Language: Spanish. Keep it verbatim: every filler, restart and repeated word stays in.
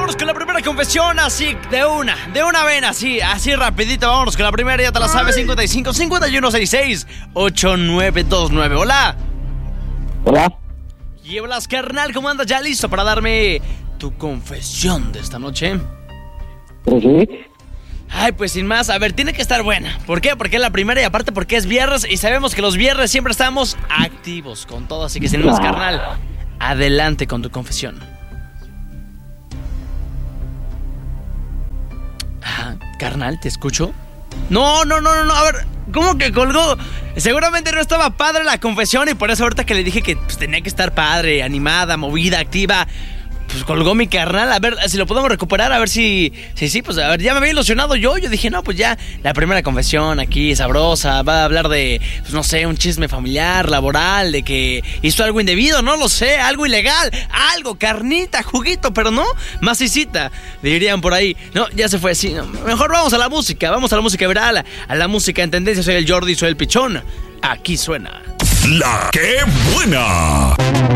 vámonos con la primera confesión, así, de una, de una vena, así, así rapidito, vámonos con la primera, ya te la sabes, cincuenta y cinco, cincuenta y uno, sesenta y seis, ochenta y nueve veintinueve. Hola. Hola. Y hablas, carnal, ¿cómo andas? ¿Ya listo para darme tu confesión de esta noche? Sí. Ay, pues sin más, a ver, tiene que estar buena. ¿Por qué? Porque es la primera y aparte porque es viernes y sabemos que los viernes siempre estamos activos con todo, así que sin más, carnal, adelante con tu confesión. Ah, carnal, ¿te escucho? No, no, no, no, no, a ver, ¿cómo que colgó? Seguramente no estaba padre la confesión y por eso ahorita que le dije que pues, tenía que estar padre, animada, movida, activa, pues colgó mi carnal. A ver si lo podemos recuperar, a ver si, sí, sí, pues a ver, ya me había ilusionado yo. Yo dije, no, pues ya, la primera confesión aquí, sabrosa, va a hablar de, pues no sé, un chisme familiar, laboral, de que hizo algo indebido, no lo sé, algo ilegal, algo, carnita, juguito, pero no, masicita, dirían por ahí. No, ya se fue así, no, mejor vamos a la música, vamos a la música viral, a la música en tendencia. Soy el Jordi, soy el Pichón, aquí suena La que buena.